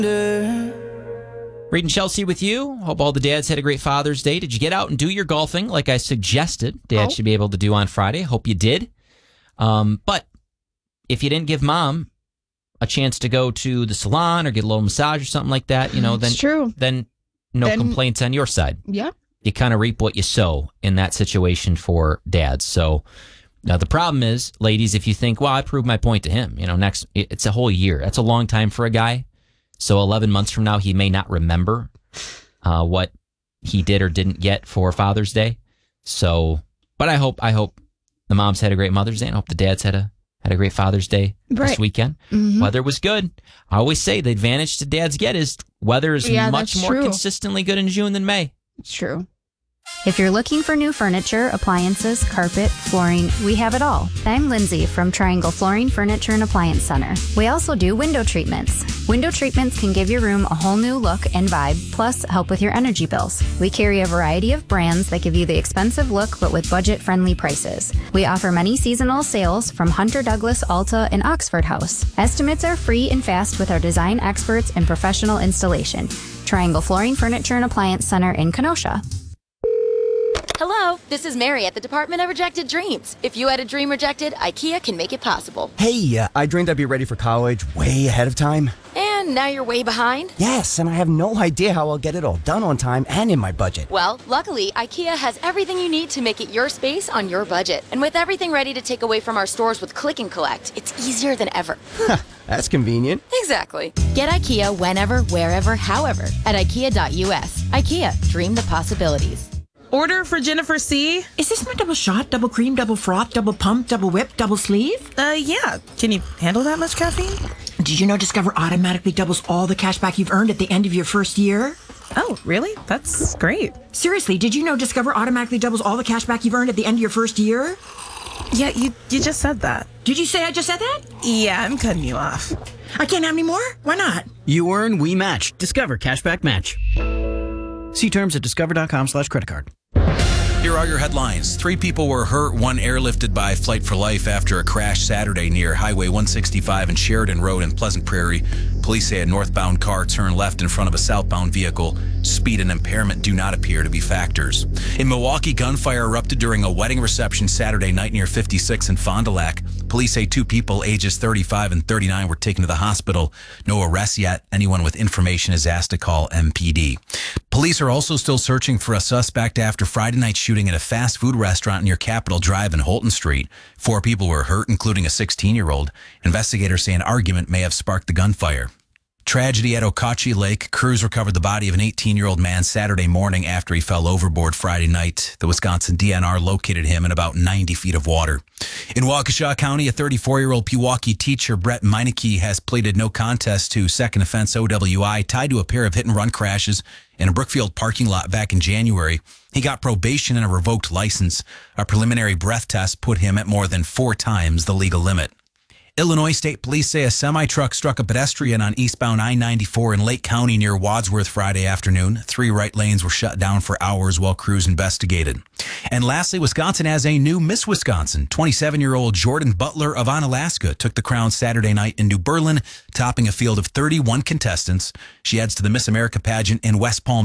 Reed and Chelsea with you. Hope all the dads had a great Father's Day. Did you get out and do your golfing like I suggested Dad should be able to do on Friday? Hope you did. But if you didn't give Mom a chance to go to the salon or get a little massage or something like that, then it's true. Then complaints on your side. Yeah. You kind of reap what you sow in that situation for dads. So now the problem is, ladies, if you think, well, I proved my point to him, it's a whole year. That's a long time for a guy. So 11 months from now, he may not remember what he did or didn't get for Father's Day. So, but I hope the moms had a great Mother's Day, and I hope the dads had a great Father's Day this weekend. Mm-hmm. Weather was good. I always say the advantage the dads get is weather is much more consistently good in June than May. It's true. If you're looking for new furniture, appliances, carpet, flooring, we have it all. I'm Lindsay from Triangle Flooring, Furniture, and Appliance Center. We also do window treatments. Window treatments can give your room a whole new look and vibe, plus help with your energy bills. We carry a variety of brands that give you the expensive look, but with budget-friendly prices. We offer many seasonal sales from Hunter Douglas, Alta, and Oxford House. Estimates are free and fast with our design experts and professional installation. Triangle Flooring, Furniture, and Appliance Center in Kenosha. Hello, this is Mary at the Department of Rejected Dreams. If you had a dream rejected, IKEA can make it possible. Hey, I dreamed I'd be ready for college way ahead of time. And now you're way behind? Yes, and I have no idea how I'll get it all done on time and in my budget. Well, luckily, IKEA has everything you need to make it your space on your budget. And with everything ready to take away from our stores with Click and Collect, it's easier than ever. That's convenient. Exactly. Get IKEA whenever, wherever, however at IKEA.us. IKEA, dream the possibilities. Order for Jennifer C. Is this my double shot, double cream, double froth, double pump, double whip, double sleeve? Yeah. Can you handle that much caffeine? Did you know Discover automatically doubles all the cash back you've earned at the end of your first year? Oh, really? That's great. Seriously, did you know Discover automatically doubles all the cash back you've earned at the end of your first year? Yeah, you just said that. Did you say I just said that? Yeah, I'm cutting you off. I can't have any more? Why not? You earn, we match. Discover Cashback Match. See terms at discover.com/creditcard. Here are your headlines. 3 people were hurt, 1 airlifted by Flight for Life after a crash Saturday near Highway 165 and Sheridan Road in Pleasant Prairie. Police say a northbound car turned left in front of a southbound vehicle. Speed and impairment do not appear to be factors. In Milwaukee, gunfire erupted during a wedding reception Saturday night near 56 in Fond du Lac. Police say 2 people, ages 35 and 39, were taken to the hospital. No arrests yet. Anyone with information is asked to call MPD. Police are also still searching for a suspect after Friday night shooting at a fast food restaurant near Capitol Drive and Holton Street. 4 people were hurt, including a 16-year-old. Investigators say an argument may have sparked the gunfire. Tragedy at Okauchee Lake. Crews recovered the body of an 18-year-old man Saturday morning after he fell overboard Friday night. The Wisconsin DNR located him in about 90 feet of water. In Waukesha County, a 34-year-old Pewaukee teacher, Brett Meineke, has pleaded no contest to second offense OWI tied to a pair of hit-and-run crashes in a Brookfield parking lot back in January. He got probation and a revoked license. A preliminary breath test put him at more than 4 times the legal limit. Illinois State Police say a semi-truck struck a pedestrian on eastbound I-94 in Lake County near Wadsworth Friday afternoon. 3 right lanes were shut down for hours while crews investigated. And lastly, Wisconsin has a new Miss Wisconsin. 27-year-old Jordan Butler of Onalaska took the crown Saturday night in New Berlin, topping a field of 31 contestants. She adds to the Miss America pageant in West Palm